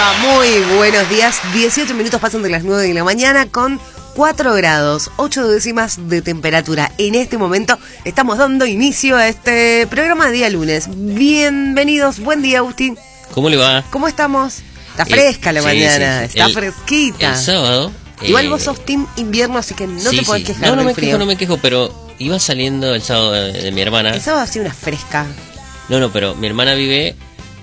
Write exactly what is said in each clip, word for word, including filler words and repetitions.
va? Muy buenos días. dieciocho minutos pasan de las nueve de la mañana con cuatro grados, ocho décimas de temperatura. En este momento estamos dando inicio a este programa de día lunes. Bienvenidos, buen día, Agustín. ¿Cómo le va? ¿Cómo estamos? Está fresca eh, la sí, mañana, sí, sí. está el, fresquita. El sábado... Igual eh, vos sos team invierno, así que no sí, te podés sí. quejar. No, no del me frío. quejo, no me quejo, pero iba saliendo el sábado de, de mi hermana. El sábado hacía una fresca. No, no, pero mi hermana vive...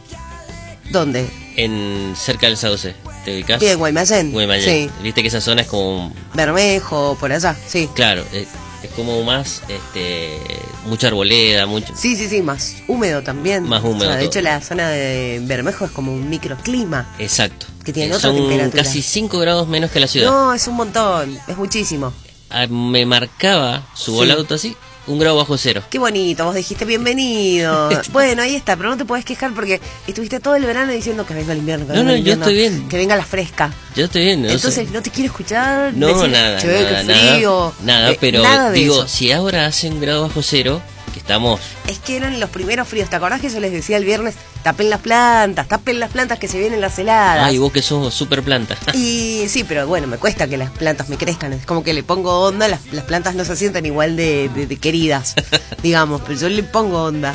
¿Dónde? En cerca del Sauce. ¿Te ubicás? Bien, Guaymallén. Guaymallén. Sí. Viste que esa zona es como... Bermejo, por allá, sí. Claro, es, es como más, este, mucha arboleda, mucho... Sí, sí, sí, más húmedo también. Más húmedo. O sea, de todo. hecho, la zona de Bermejo es como un microclima. Exacto. Que tiene eh, otra son temperatura. Casi cinco grados menos que la ciudad. No, es un montón, es muchísimo. Ah, me marcaba, subo el Sí. auto así, un grado bajo cero. Qué bonito, vos dijiste bienvenido. Bueno, ahí está, pero no te podés quejar porque estuviste todo el verano diciendo que venga el invierno. Que No, venga no, el yo invierno, estoy bien. Que venga la fresca. Yo estoy bien. No Entonces sé. no te quiero escuchar. No, decir, nada, "Che, nada, qué frío". nada, nada, Eh, pero nada de digo, eso. si ahora hace un grado bajo cero, que estamos... Es que eran los primeros fríos. ¿Te acordás que yo les decía el viernes? Tapen las plantas, tapen las plantas que se vienen las heladas. Ay, vos que sos super planta. Y sí, pero bueno, me cuesta que las plantas me crezcan. Es como que le pongo onda, las, las plantas no se sienten igual de, de, de queridas, digamos, pero yo le pongo onda.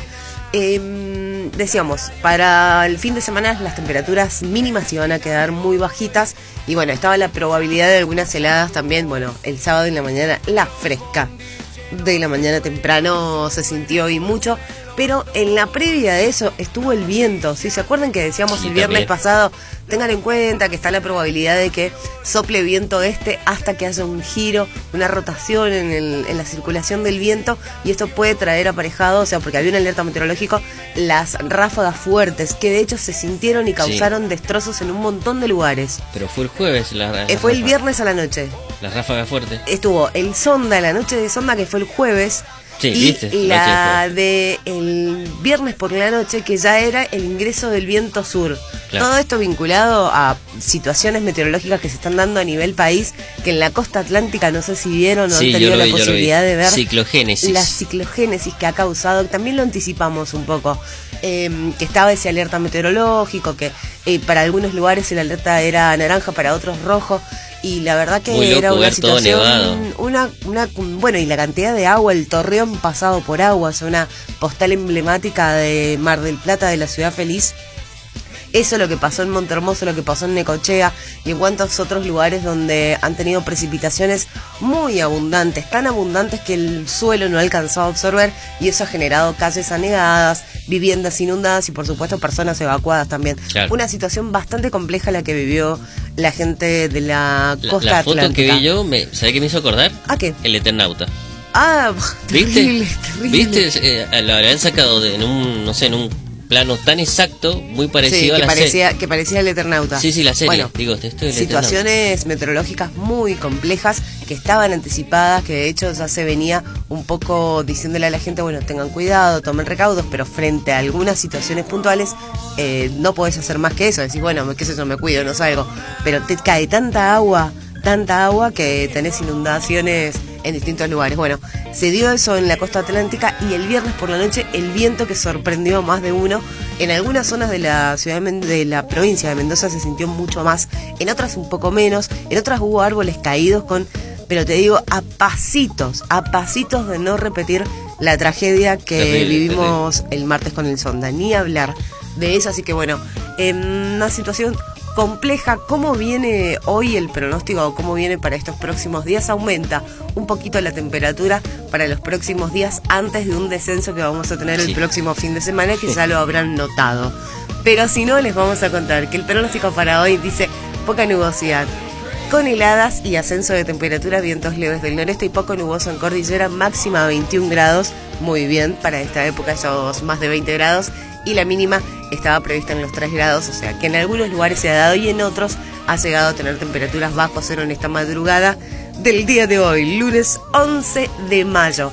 Eh, decíamos, para el fin de semana las temperaturas mínimas iban a quedar muy bajitas. Y bueno, estaba la probabilidad de algunas heladas también. Bueno, el sábado en la mañana, la fresca de la mañana temprano se sintió y mucho. Pero en la previa de eso estuvo el viento. ¿Sí? ¿Se acuerdan que decíamos Sí, el viernes también. pasado? Tengan en cuenta que está la probabilidad de que sople viento este hasta que haya un giro, una rotación en, el, en la circulación del viento. Y esto puede traer aparejado, o sea, porque había un alerta meteorológico, las ráfagas fuertes, que de hecho se sintieron y causaron sí. destrozos en un montón de lugares. Pero fue el jueves la, la Eh, fue el ráfaga. viernes a la noche. La ráfaga fuerte. Estuvo el Sonda, la noche de Sonda, que fue el jueves. Sí, y viste, la de el viernes por la noche, que ya era el ingreso del viento sur. Claro. Todo esto vinculado a situaciones meteorológicas que se están dando a nivel país, que en la costa atlántica no sé si vieron o Sí, han yo tenido lo la vi, yo lo posibilidad vi. de ver Ciclogénesis. la ciclogénesis que ha causado. También lo anticipamos un poco, eh, que estaba ese alerta meteorológico, que eh, para algunos lugares el alerta era naranja, para otros rojo. Y la verdad que Muy loco era una ver todo situación, nevado. una, una, bueno, y la cantidad de agua, el Torreón pasado por agua, es una postal emblemática de Mar del Plata, de la ciudad feliz. Eso es lo que pasó en Montehermoso, lo que pasó en Necochea y en cuantos otros lugares donde han tenido precipitaciones muy abundantes, tan abundantes que el suelo no ha alcanzado a absorber, y eso ha generado calles anegadas, viviendas inundadas y por supuesto personas evacuadas también. Claro. Una situación bastante compleja la que vivió la gente de la La, costa la foto atlántica. que vi yo, me, ¿sabés qué me hizo acordar? ¿A qué? El Eternauta. Ah, terrible, ¿Viste? terrible. ¿Viste? Eh, lo habían sacado de, en un, no sé, en un plano tan exacto, muy Sí, parecido que a la parecía, que parecía el Eternauta. serie. Sí, sí, la serie. Bueno, Digo, esto es el situaciones meteorológicas muy complejas que estaban anticipadas, que de hecho ya se venía un poco diciéndole a la gente, bueno, tengan cuidado, tomen recaudos, pero frente a algunas situaciones puntuales eh, no podés hacer más que eso. Decís, bueno, qué sé yo, me cuido, no salgo. Pero te cae tanta agua, tanta agua que tenés inundaciones en distintos lugares. Bueno, se dio eso en la costa atlántica y el viernes por la noche el viento que sorprendió a más de uno. En algunas zonas de la ciudad de, Men- de la provincia de Mendoza se sintió mucho más, en otras un poco menos, en otras hubo árboles caídos con, pero te digo, a pasitos, a pasitos de no repetir la tragedia que Terrible, vivimos terrible. El martes con el Sonda, ni hablar de eso. Así que bueno, en una situación compleja. ¿Cómo viene hoy el pronóstico? ¿Cómo viene para estos próximos días? Aumenta un poquito la temperatura para los próximos días antes de un descenso que vamos a tener Sí. el próximo fin de semana, que ya lo habrán notado. Pero si no, les vamos a contar que el pronóstico para hoy dice poca nubosidad, con heladas y ascenso de temperatura, vientos leves del noreste y poco nuboso en cordillera, máxima veintiún grados, muy bien para esta época, esos más de veinte grados, y la mínima estaba prevista en los tres grados, o sea que en algunos lugares se ha dado y en otros ha llegado a tener temperaturas bajo cero en esta madrugada del día de hoy, lunes once de mayo.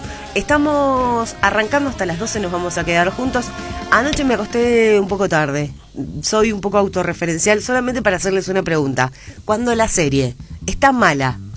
Estamos arrancando hasta las doce, nos vamos a quedar juntos. Anoche me acosté un poco tarde, soy un poco autorreferencial, solamente para hacerles una pregunta. Cuando la serie está mala,